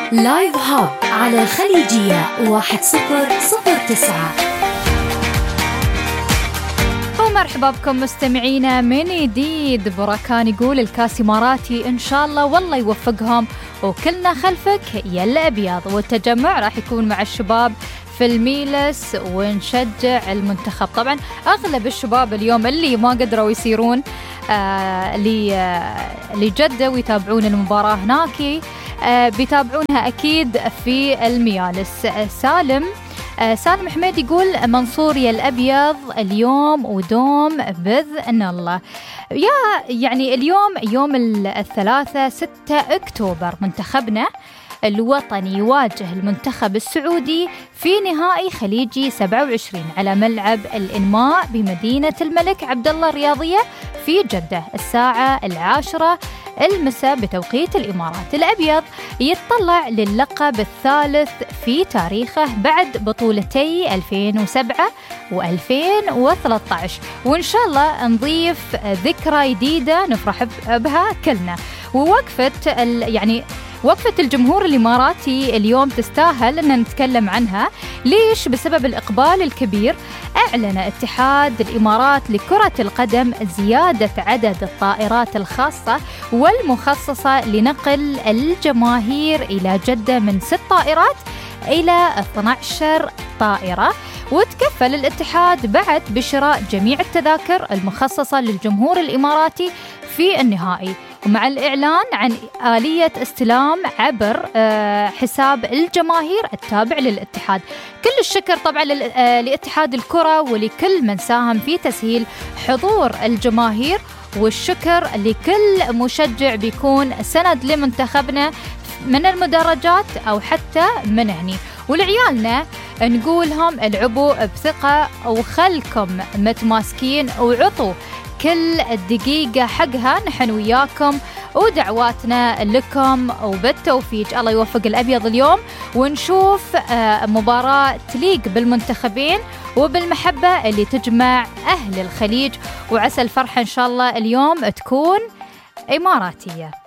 لايف هاب على الخليجية 1009. ومرحبا بكم مستمعينا من جديد. بركان يقول الكاس إماراتي إن شاء الله والله يوفقهم وكلنا خلفك يا الأبيض، والتجمع راح يكون مع الشباب في الميلس ونشجع المنتخب. طبعا أغلب الشباب اليوم اللي ما قدروا يسيرون لجدة ويتابعون المباراة هناك بيتابعونها أكيد في الميالس. سالم حميد يقول منصور يا الأبيض اليوم ودوم بإذن الله. يعني اليوم يوم الثلاثاء 6 أكتوبر منتخبنا الوطني يواجه المنتخب السعودي في نهائي خليجي 27 على ملعب الإنماء بمدينة الملك عبدالله الرياضية في جدة الساعة 10 المساء بتوقيت الإمارات. الأبيض يتطلع للقب الثالث في تاريخه بعد بطولتي 2007 و2013، وإن شاء الله نضيف ذكرى جديدة نفرح بها كلنا. وقفة الجمهور الإماراتي اليوم تستاهل أن نتكلم عنها. ليش؟ بسبب الإقبال الكبير. أعلن اتحاد الإمارات لكرة القدم زيادة عدد الطائرات الخاصة والمخصصة لنقل الجماهير إلى جدة من 6 طائرات إلى 12 طائرة، وتكفل الاتحاد بعد بشراء جميع التذاكر المخصصة للجمهور الإماراتي في النهائي، ومع الإعلان عن آلية استلام عبر حساب الجماهير التابع للاتحاد. كل الشكر طبعا لاتحاد الكرة ولكل من ساهم في تسهيل حضور الجماهير، والشكر لكل مشجع بيكون سند لمنتخبنا من المدرجات أو حتى من هني. ولعيالنا نقولهم العبوا بثقة وخلكم متماسكين وعطوا كل الدقيقة حقها. نحن وياكم ودعواتنا لكم وبالتوفيق. الله يوفق الأبيض اليوم ونشوف مباراة تليق بالمنتخبين وبالمحبة اللي تجمع أهل الخليج، وعسى الفرحة إن شاء الله اليوم تكون إماراتية.